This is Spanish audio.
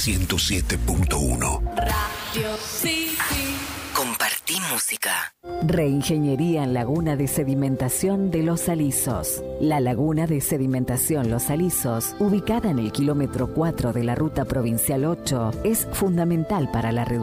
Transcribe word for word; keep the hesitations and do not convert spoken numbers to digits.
ciento siete punto uno. Radio City. Compartí música. Reingeniería en Laguna de Sedimentación de Los Alisos. La Laguna de Sedimentación Los Alisos, ubicada en el kilómetro cuatro de la Ruta Provincial ocho, es fundamental para la reducción